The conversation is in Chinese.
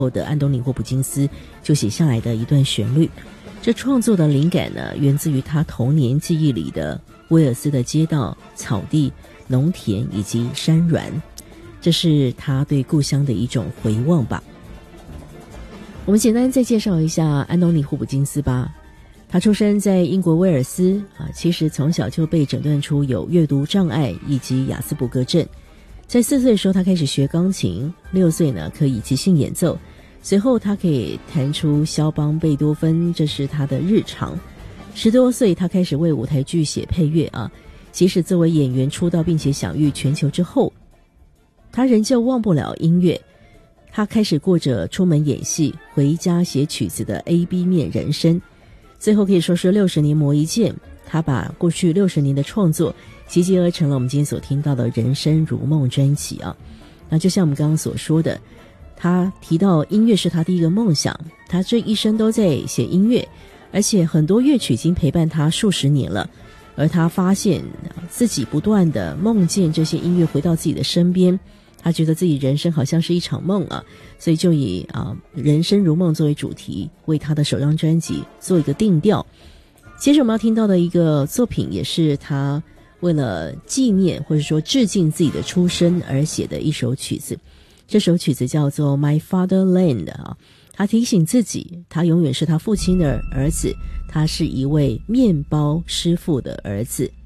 的安东尼·霍普金斯就写下来的一段旋律。这创作的灵感呢，源自于他童年记忆里的威尔斯的街道、草地、农田以及山峦，这是他对故乡的一种回望吧。我们简单再介绍一下安东尼·霍普金斯吧。他出生在英国威尔斯其实从小就被诊断出有阅读障碍以及亚斯伯格症。在4岁的时候他开始学钢琴，6岁呢可以即兴演奏，随后他可以弹出肖邦、贝多芬，这是他的日常。10多岁他开始为舞台剧写配乐即使作为演员出道并且享誉全球之后，他仍旧忘不了音乐。他开始过着出门演戏、回家写曲子的 A-B 面人生，最后可以说是60年磨一剑。他把过去60年的创作集结而成了我们今天所听到的人生如梦专辑那就像我们刚刚所说的，他提到音乐是他第一个梦想，他这一生都在写音乐，而且很多乐曲已经陪伴他数十年了。而他发现自己不断的梦见这些音乐回到自己的身边，他觉得自己人生好像是一场梦所以就以人生如梦作为主题，为他的首张专辑做一个定调。接着我们要听到的一个作品，也是他为了纪念或者说致敬自己的出生而写的一首曲子。这首曲子叫做 My Fatherland 他提醒自己，他永远是他父亲的儿子，他是一位面包师傅的儿子。